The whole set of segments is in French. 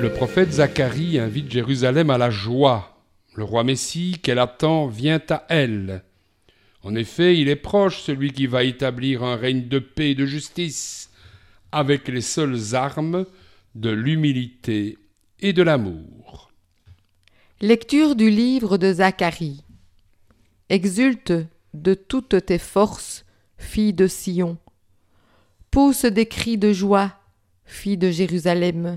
Le prophète Zacharie invite Jérusalem à la joie. Le roi Messie qu'elle attend vient à elle. En effet, il est proche, celui qui va établir un règne de paix et de justice, avec les seules armes de l'humilité et de l'amour. Lecture du livre de Zacharie. Exulte de toutes tes forces, fille de Sion. Pousse des cris de joie, fille de Jérusalem.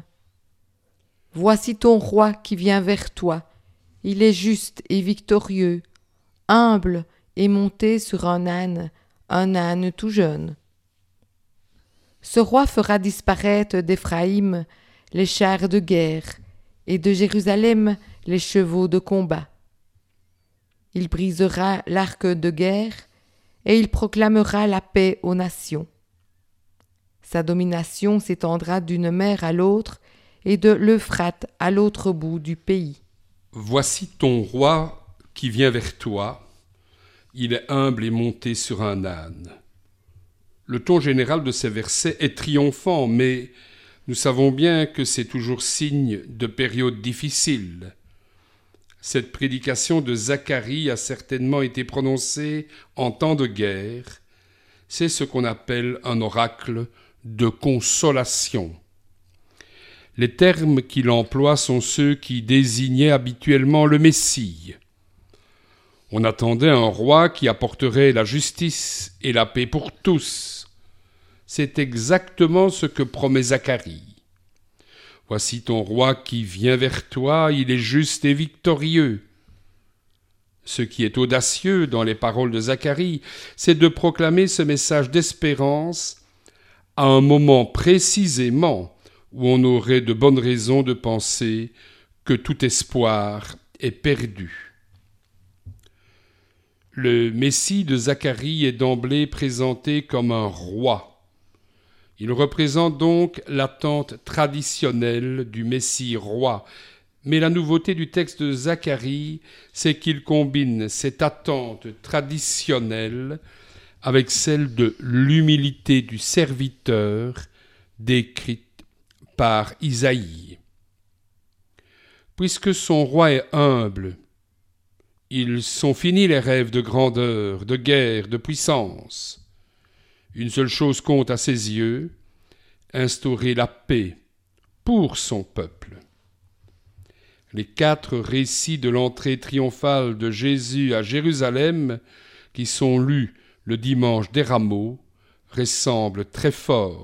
Voici ton roi qui vient vers toi. Il est juste et victorieux, humble et monté sur un âne tout jeune. Ce roi fera disparaître d'Éphraïm les chars de guerre et de Jérusalem les chevaux de combat. Il brisera l'arc de guerre et il proclamera la paix aux nations. Sa domination s'étendra d'une mer à l'autre et de l'Euphrate à l'autre bout du pays. Voici ton roi qui vient vers toi. Il est humble et monté sur un âne. Le ton général de ces versets est triomphant, mais nous savons bien que c'est toujours signe de périodes difficiles. Cette prédication de Zacharie a certainement été prononcée en temps de guerre. C'est ce qu'on appelle un oracle de consolation. Les termes qu'il emploie sont ceux qui désignaient habituellement le Messie. On attendait un roi qui apporterait la justice et la paix pour tous. C'est exactement ce que promet Zacharie. Voici ton roi qui vient vers toi, il est juste et victorieux. Ce qui est audacieux dans les paroles de Zacharie, c'est de proclamer ce message d'espérance à un moment précisément où on aurait de bonnes raisons de penser que tout espoir est perdu. Le Messie de Zacharie est d'emblée présenté comme un roi. Il représente donc l'attente traditionnelle du Messie roi. Mais la nouveauté du texte de Zacharie, c'est qu'il combine cette attente traditionnelle avec celle de l'humilité du serviteur décrite par Isaïe. Puisque son roi est humble, ils sont finis les rêves de grandeur, de guerre, de puissance. Une seule chose compte à ses yeux, instaurer la paix pour son peuple. Les 4 récits de l'entrée triomphale de Jésus à Jérusalem, qui sont lus le dimanche des Rameaux, ressemblent très fort